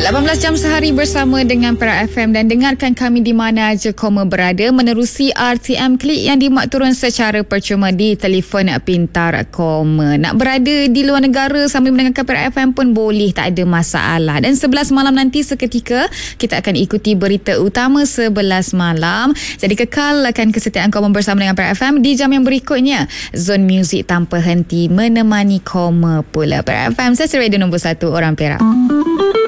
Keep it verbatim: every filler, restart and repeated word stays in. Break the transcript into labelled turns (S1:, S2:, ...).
S1: lapan belas jam sehari bersama dengan Perak F M dan dengarkan kami di mana aja koma berada menerusi R T M Klik yang dimuat turun secara percuma di telefon pintar koma. Nak berada di luar negara sambil mendengarkan Perak F M pun boleh, tak ada masalah. Dan sebelas malam nanti seketika kita akan ikuti berita utama sebelas malam. Jadi kekalkan kesetiaan koma bersama dengan Perak F M di jam yang berikutnya. Zone Muzik tanpa henti menemani koma pula. Perak F M, saya radio nombor satu orang Perak.